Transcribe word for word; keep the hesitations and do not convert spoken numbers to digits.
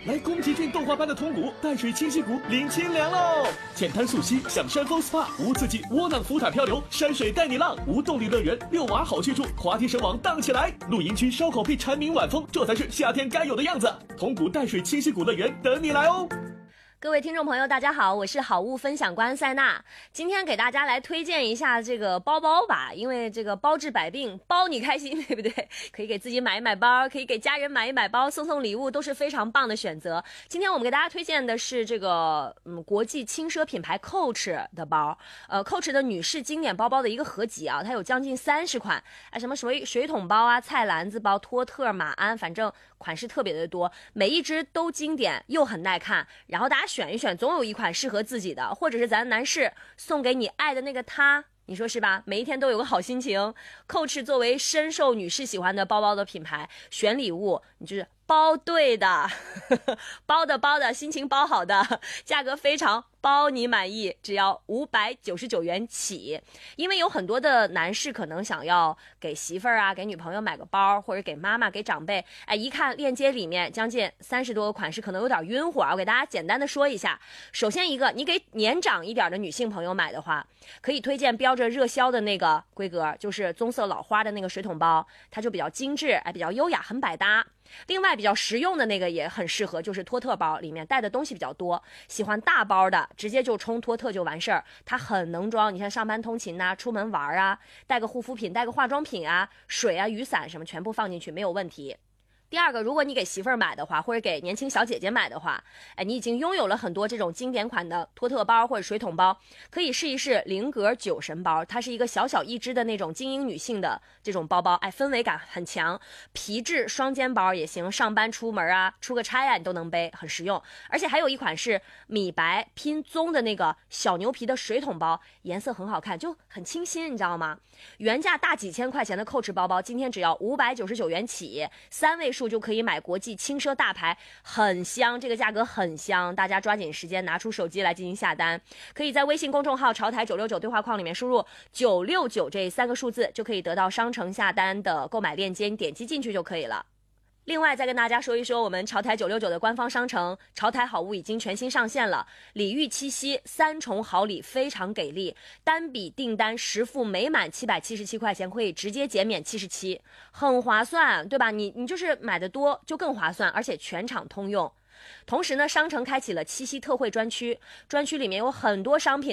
来宫崎骏动画般的通谷，淡水清溪谷领清凉喽！浅滩溯溪，享山峰 S P A， 无刺激窝囊浮塔漂流，山水带你浪；无动力乐园，遛娃好去处，滑梯绳网荡起来。露营区烧烤壁蝉鸣晚风，这才是夏天该有的样子。通谷淡水清溪谷乐园等你来哦！ 各位听众朋友大家好，我是好物分享官塞娜，今天给大家来推荐一下这个包包吧，因为这个包治百病，包你开心，对不对？可以给自己买一买包，可以给家人买一买包，送送礼物都是非常棒的选择。今天我们给大家推荐的是这个嗯国际轻奢品牌 Coach 的包，呃 Coach 的女士经典包包的一个合集啊，它有将近三十款，啊什么水水桶包啊、菜篮子包、托特、马鞍，反正款式特别的多，每一只都经典又很耐看，然后大家选一选，总有一款适合自己的，或者是咱男士送给你爱的那个他，你说是吧？每一天都有个好心情。Coach 作为深受女士喜欢的包包的品牌，选礼物你就是包对的，包的包的，心情包好的，价格非常包你满意，只要五百九十九元起。因为有很多的男士可能想要给媳妇儿啊、给女朋友买个包，或者给妈妈、给长辈，哎，一看链接里面将近三十多个款式，可能有点晕火。我给大家简单的说一下。首先一个，你给年长一点的女性朋友买的话，可以推荐标着热销的那个规格，就是棕色老花的那个水桶包，它就比较精致，哎，比较优雅，很百搭。另外比较实用的那个也很适合，就是托特包，里面带的东西比较多，喜欢大包的直接就冲托特就完事儿，它很能装，你像上班通勤啊、出门玩啊，带个护肤品、带个化妆品啊、水啊、雨伞什么全部放进去没有问题。第二个，如果你给媳妇儿买的话，或者给年轻小姐姐买的话，哎，你已经拥有了很多这种经典款的托特包或者水桶包，可以试一试菱格酒神包，它是一个小小一只的那种精英女性的这种包包，哎，氛围感很强，皮质双肩包也行，上班出门啊、出个差啊，你都能背，很实用。而且还有一款是米白拼棕的那个小牛皮的水桶包，颜色很好看，就很清新，你知道吗？原价大几千块钱的 Coach 包包，今天只要五百九十九元起，三位数就可以买国际轻奢大牌，很香，这个价格很香，大家抓紧时间拿出手机来进行下单。可以在微信公众号潮台九六九对话框里面输入九六九这三个数字，就可以得到商城下单的购买链接，你点击进去就可以了。另外再跟大家说一说我们潮台九六九的官方商城潮台好物已经全新上线了，礼遇七夕三重好礼非常给力，单笔订单实付每满七百七十七块钱可以直接减免七十七，很划算，对吧？你你就是买的多就更划算，而且全场通用。同时呢，商城开启了七夕特惠专区，专区里面有很多商品